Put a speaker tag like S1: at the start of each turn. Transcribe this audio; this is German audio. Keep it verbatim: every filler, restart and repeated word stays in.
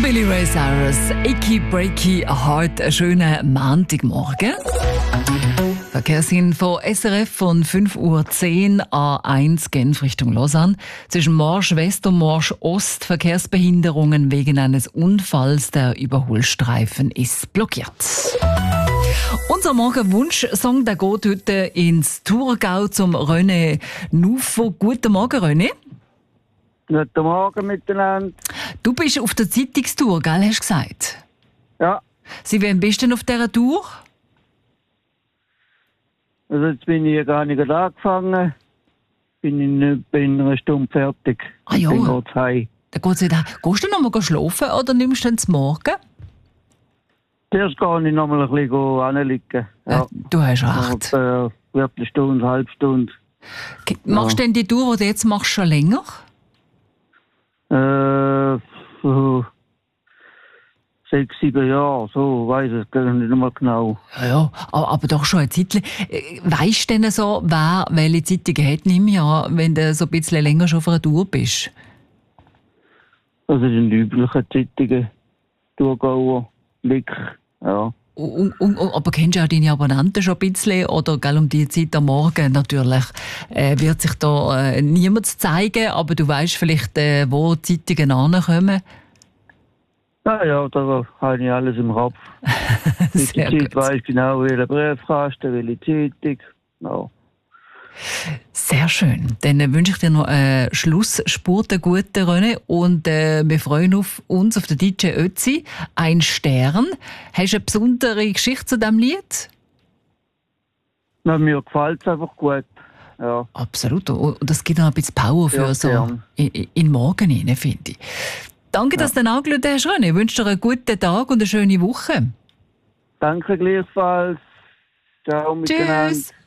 S1: Billy Ray Cyrus, Icky Breaky Heart, einen schönen Montagmorgen. Verkehrsinfo S R F von fünf Uhr zehn, A eins Genf Richtung Lausanne. Zwischen Marsch West und Marsch Ost Verkehrsbehinderungen wegen eines Unfalls. Der Überholstreifen ist blockiert. Unser Morgenwunsch-Song der geht heute ins Thurgau zum René Nuffo. Guten Morgen, René.
S2: Guten Morgen miteinander.
S1: Du bist auf der Zeitungstour, gell, hast du gesagt?
S2: Ja.
S1: Sie, wann bist du denn auf dieser Tour?
S2: Also jetzt bin ich ja gar nicht angefangen. Bin in etwa in einer Stunde fertig.
S1: Ah ja.
S2: Dann geht's heim.
S1: Dann geht's wieder. Gehst du noch mal schlafen oder nimmst du dann zum Morgen?
S2: Zuerst gehe ich noch mal ein bisschen anliegen. Ja.
S1: Äh, du hast recht.
S2: Eine Viertelstunde, eine halbe Stunde.
S1: Ge- Machst du denn die Tour, die du jetzt machst, schon länger?
S2: Äh, so sechs, sieben Jahre, so, weiss ich gar nicht mehr genau.
S1: Ja, ja, aber, aber doch schon ein Zeitchen. Äh, Weisst du denn so, wer welche Zeitungen hat im Jahr, wenn du so ein bisschen länger schon auf einer Tour bist?
S2: Also die üblichen Zeitungen, Thurgauer, Blick, ja.
S1: Und, und, und, aber kennst du auch deine Abonnenten schon ein bisschen? Oder gell, um die Zeit am Morgen natürlich äh, wird sich da äh, niemand zeigen, aber du weißt vielleicht, äh, wo die Zeitungen ankommen.
S2: Ja, ja, da habe ich alles im Kopf. Mit der Zeit weiss ich genau, welcher Briefkasten, welche Zeitung. Ja.
S1: Sehr schön. Dann äh, wünsche ich dir noch einen Schlussspurt, einen guten René. Und äh, wir freuen auf uns, auf den D J Ötzi. Ein Stern. Hast du eine besondere Geschichte zu diesem Lied?
S2: Na, mir gefällt es einfach gut. Ja.
S1: Absolut. Und das gibt noch ein bisschen Power für
S2: Ja,
S1: so
S2: gern.
S1: in, in den Morgen hinein, finde ich. Danke,
S2: Ja.
S1: dass du angeschaut hast, René. Ich wünsche dir einen guten Tag und eine schöne Woche.
S2: Danke gleichfalls. Ciao miteinander.
S1: Tschüss.